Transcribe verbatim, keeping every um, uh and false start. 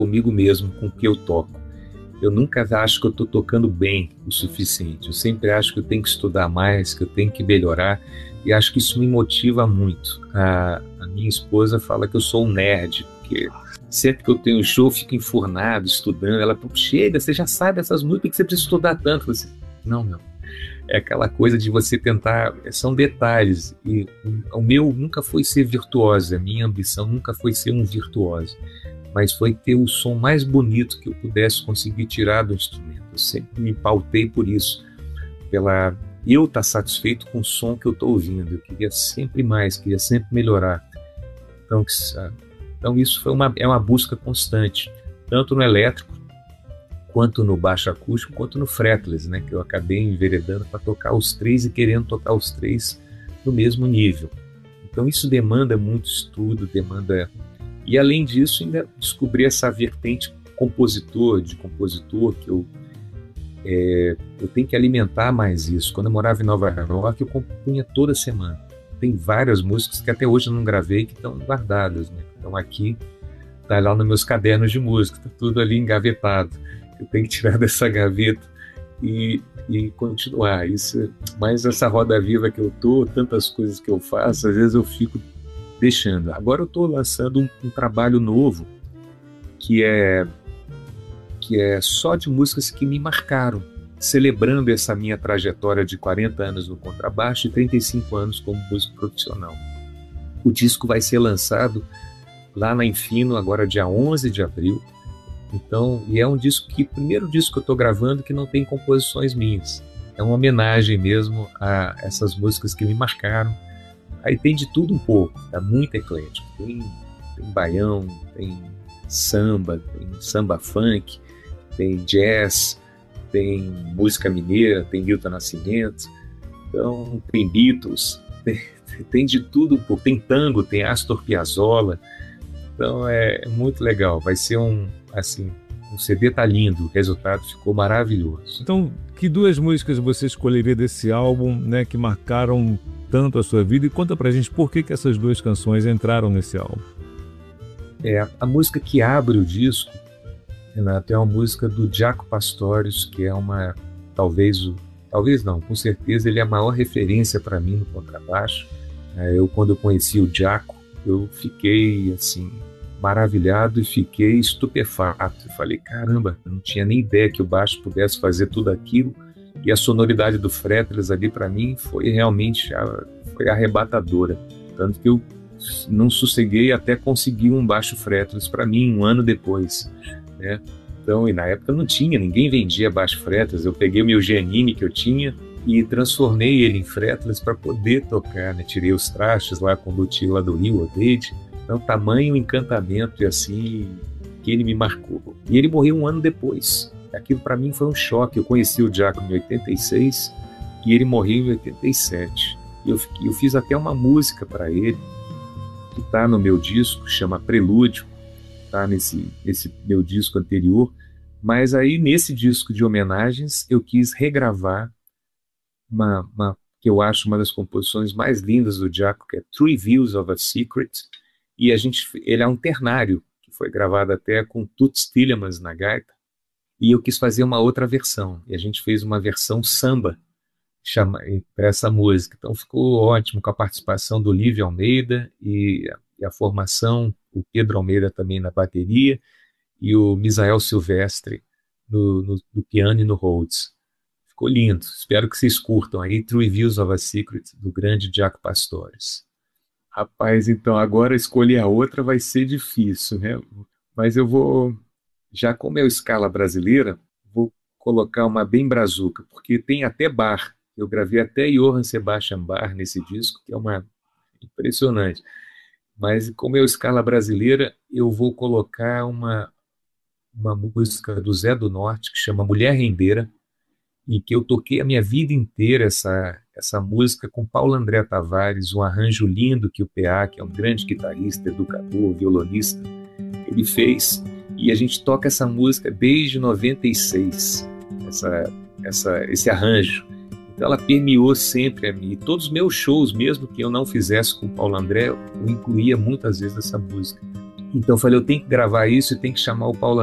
comigo mesmo, com o que eu toco. Eu nunca acho que eu estou tocando bem o suficiente. Eu sempre acho que eu tenho que estudar mais, que eu tenho que melhorar, e acho que isso me motiva muito. A, a minha esposa fala que eu sou um nerd, porque sempre que eu tenho show, eu fico enfurnado, estudando. Ela fala, chega, você já sabe essas músicas, que você precisa estudar tanto. Você, não, não. É aquela coisa de você tentar, são detalhes. E o, o meu nunca foi ser virtuoso, a minha ambição nunca foi ser um virtuoso, mas foi ter o som mais bonito que eu pudesse conseguir tirar do instrumento. Eu sempre me pautei por isso, pela eu estar satisfeito com o som que eu estou ouvindo. Eu queria sempre mais, queria sempre melhorar. Então, então isso foi uma, é uma busca constante, tanto no elétrico, quanto no baixo acústico, quanto no fretless, né, que eu acabei enveredando para tocar os três e querendo tocar os três no mesmo nível. Então isso demanda muito estudo, demanda... E além disso, ainda descobri essa vertente compositor, de compositor, que eu, é, eu tenho que alimentar mais isso. Quando eu morava em Nova York, eu compunha toda semana. Tem várias músicas que até hoje eu não gravei, que estão guardadas, né? Então aqui, tá lá nos meus cadernos de música, tá tudo ali engavetado. Eu tenho que tirar dessa gaveta e, e continuar. Isso, mas essa roda viva que eu tô, tantas coisas que eu faço, às vezes eu fico deixando. Agora eu estou lançando um, um trabalho novo que é, que é só de músicas que me marcaram, celebrando essa minha trajetória de quarenta anos no contrabaixo e trinta e cinco anos como músico profissional. O disco vai ser lançado lá na Infino, agora dia onze de abril. Então, e é um disco que, primeiro disco que eu estou gravando que não tem composições minhas. É uma homenagem mesmo a essas músicas que me marcaram. Aí tem de tudo um pouco, tá muito eclético. Tem, tem baião, tem samba, tem samba funk, tem jazz, tem música mineira, tem Milton Nascimento, então tem Beatles, tem, tem de tudo um pouco. Tem tango, tem Astor Piazzolla. Então é, é muito legal. Vai ser um, assim, o C D tá lindo, o resultado ficou maravilhoso. Então, que duas músicas você escolheria desse álbum, né, que marcaram tanto a sua vida? E conta pra gente por que, que essas duas canções entraram nesse álbum. É, a música que abre o disco, Renato, é uma música do Jaco Pastorius, que é uma, talvez, o, talvez não, com certeza ele é a maior referência para mim no contrabaixo. É, eu, quando eu conheci o Jaco, eu fiquei, assim, maravilhado e fiquei estupefato. Eu falei, caramba, eu não tinha nem ideia que o baixo pudesse fazer tudo aquilo. E a sonoridade do fretless ali, para mim, foi realmente foi arrebatadora. Tanto que eu não sosseguei até conseguir um baixo fretless para mim, um ano depois, né? Então, e na época não tinha, ninguém vendia baixo fretless. Eu peguei o meu Giannini que eu tinha e transformei ele em fretless para poder tocar, né? Tirei os trastes lá com o luthier lá do Rio, o Dade. Então, tamanho encantamento e assim, que ele me marcou. E ele morreu um ano depois. Aquilo para mim foi um choque. Eu conheci o Jaco em oitenta e seis e ele morreu em oitenta e sete. E eu, eu fiz até uma música para ele, que está no meu disco, chama Prelúdio, está nesse, nesse meu disco anterior. Mas aí, nesse disco de homenagens, eu quis regravar uma, uma que eu acho uma das composições mais lindas do Jaco, que é Three Views of a Secret. E a gente, ele é um ternário, que foi gravado até com Toots Thielemans na gaita. E eu quis fazer uma outra versão. E a gente fez uma versão samba para essa música. Então ficou ótimo, com a participação do Lívio Almeida e a, e a formação, o Pedro Almeida também na bateria e o Misael Silvestre no, no, no piano e no Rhodes. Ficou lindo. Espero que vocês curtam aí Three Views of a Secret, do grande Jaco Pastorius. Rapaz, então agora escolher a outra vai ser difícil, né? Mas eu vou... Já como é a escala brasileira, vou colocar uma bem brazuca, porque tem até bar. Eu gravei até Johann Sebastian Bach nesse disco, que é uma impressionante. Mas como é a escala brasileira, eu vou colocar uma, uma música do Zé do Norte, que chama Mulher Rendeira, e que eu toquei a minha vida inteira essa, essa música com Paulo André Tavares, um arranjo lindo que o P A, que é um grande guitarrista, educador, violonista, ele fez. E a gente toca essa música desde noventa e seis, essa, essa, esse arranjo. Então ela permeou sempre a mim. E todos os meus shows, mesmo que eu não fizesse com o Paulo André, eu incluía muitas vezes essa música. Então eu falei, eu tenho que gravar isso e tenho que chamar o Paulo